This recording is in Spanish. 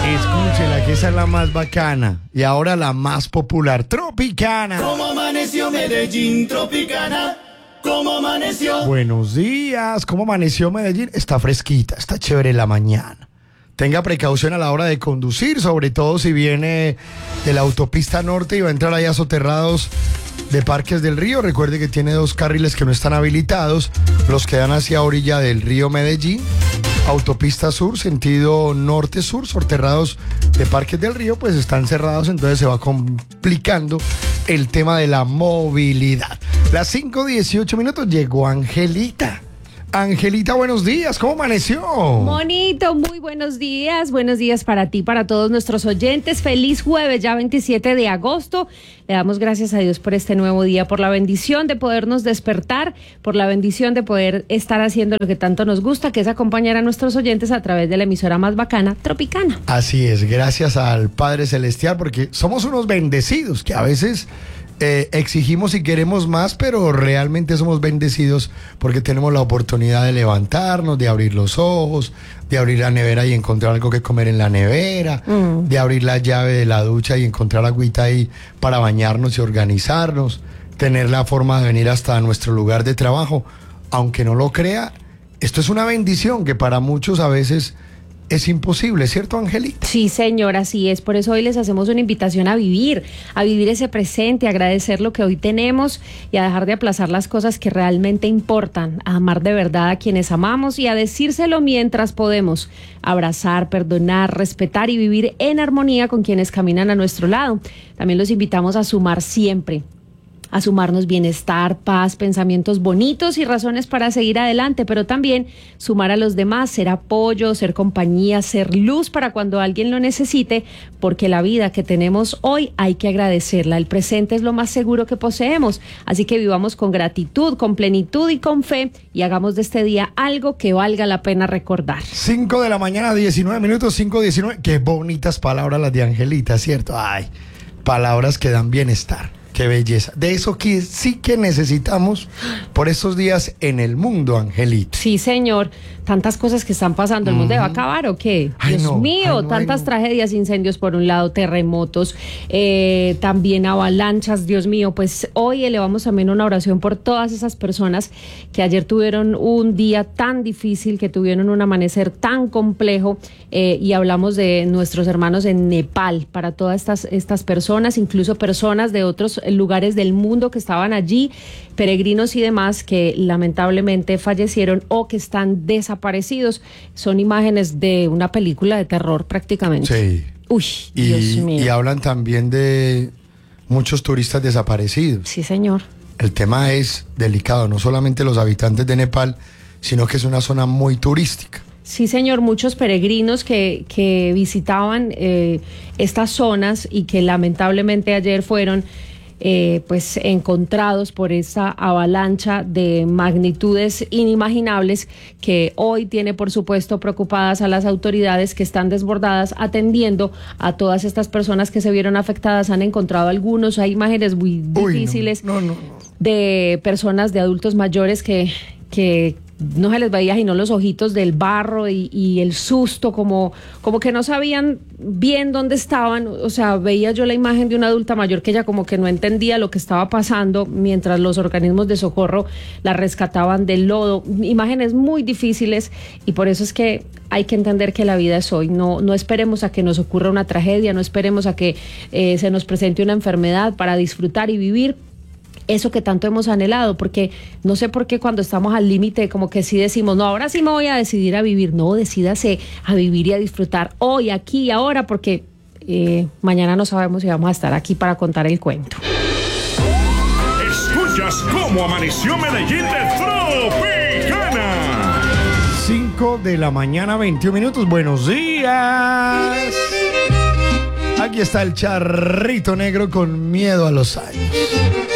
Escúchela, que esa es la más bacana. Y ahora la más popular, Tropicana. ¿Cómo amaneció Medellín, Tropicana? ¿Cómo amaneció? Buenos días, ¿cómo amaneció Medellín? Está fresquita, está chévere la mañana. Tenga precaución a la hora de conducir, sobre todo si viene de la autopista norte y va a entrar ahí a soterrados de Parques del Río. Recuerde que tiene 2 carriles que no están habilitados, los que dan hacia orilla del río Medellín. Autopista sur, sentido norte-sur, soterrados de Parques del Río, pues están cerrados, entonces se va complicando el tema de la movilidad. Las 5:18 llegó Angelita. Angelita, buenos días, ¿cómo amaneció? Monito, muy buenos días para ti, para todos nuestros oyentes. Feliz jueves, ya 27 de agosto. Le damos gracias a Dios por este nuevo día, por la bendición de podernos despertar, por la bendición de poder estar haciendo lo que tanto nos gusta, que es acompañar a nuestros oyentes a través de la emisora más bacana, Tropicana. Así es, gracias al Padre Celestial, porque somos unos bendecidos que a veces exigimos y queremos más, pero realmente somos bendecidos porque tenemos la oportunidad de levantarnos, de abrir los ojos, de abrir la nevera y encontrar algo que comer en la nevera, de abrir la llave de la ducha y encontrar agüita ahí para bañarnos y organizarnos, tener la forma de venir hasta nuestro lugar de trabajo. Aunque no lo crea, esto es una bendición que para muchos a veces es imposible, ¿cierto, Angelita? Sí, señor, así es. Por eso hoy les hacemos una invitación a vivir ese presente, a agradecer lo que hoy tenemos y a dejar de aplazar las cosas que realmente importan, a amar de verdad a quienes amamos y a decírselo mientras podemos, abrazar, perdonar, respetar y vivir en armonía con quienes caminan a nuestro lado. También los invitamos a sumar siempre, a sumarnos bienestar, paz, pensamientos bonitos y razones para seguir adelante, pero también sumar a los demás, ser apoyo, ser compañía, ser luz para cuando alguien lo necesite, porque la vida que tenemos hoy hay que agradecerla. El presente es lo más seguro que poseemos, así que vivamos con gratitud, con plenitud y con fe y hagamos de este día algo que valga la pena recordar. 5 de la mañana, 19 minutos, 5:19. Qué bonitas palabras las de Angelita, ¿cierto? Ay, palabras que dan bienestar. Qué belleza. De eso que sí que necesitamos por estos días en el mundo, Angelita. Sí, señor. Tantas cosas que están pasando. ¿El mundo va a acabar o qué? Ay, Dios no, mío, ay, no, tantas ay, no. tragedias, incendios por un lado, terremotos, también avalanchas. Dios mío, pues hoy elevamos también una oración por todas esas personas que ayer tuvieron un día tan difícil, que tuvieron un amanecer tan complejo, y hablamos de nuestros hermanos en Nepal, para todas estas personas, incluso personas de otros lugares del mundo que estaban allí, peregrinos y demás, que lamentablemente fallecieron o que están desaparecidos. Son imágenes de una película de terror prácticamente. Sí. Uy, Dios mío. Y hablan también de muchos turistas desaparecidos. Sí, señor. El tema es delicado, no solamente los habitantes de Nepal, sino que es una zona muy turística. Sí, señor, muchos peregrinos que visitaban estas zonas y que lamentablemente ayer fueron pues encontrados por esa avalancha de magnitudes inimaginables que hoy tiene, por supuesto, preocupadas a las autoridades, que están desbordadas atendiendo a todas estas personas que se vieron afectadas. Han encontrado algunos, hay imágenes muy difíciles. No. De personas, de adultos mayores que no se les veía sino los ojitos del barro y el susto, como que no sabían bien dónde estaban. O sea, veía yo la imagen de una adulta mayor que ella como que no entendía lo que estaba pasando mientras los organismos de socorro la rescataban del lodo. Imágenes muy difíciles, y por eso es que hay que entender que la vida es hoy. No esperemos a que nos ocurra una tragedia, no esperemos a que se nos presente una enfermedad para disfrutar y vivir eso que tanto hemos anhelado, porque no sé por qué cuando estamos al límite como que sí decimos, no, ahora sí me voy a decidir a vivir. No, decídase a vivir y a disfrutar hoy, aquí y ahora, porque mañana no sabemos si vamos a estar aquí para contar el cuento. Escuchas cómo amaneció Medellín de Tropicana. 5 de la mañana, 21 minutos. Buenos días. Aquí está el charrito negro con miedo a los años.